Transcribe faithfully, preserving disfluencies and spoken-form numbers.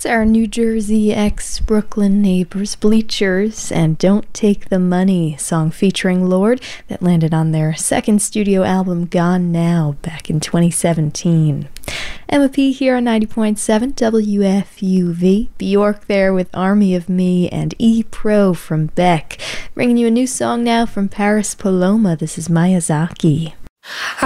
Our New Jersey ex-Brooklyn neighbors, Bleachers, and Don't Take the Money, song featuring Lorde that landed on their second studio album, Gone Now, back in twenty seventeen. Emma P. here on ninety point seven W F U V. Bjork there with Army of Me, and E-Pro from Beck. Bringing you a new song now from Paris Paloma. This is Miyazaki.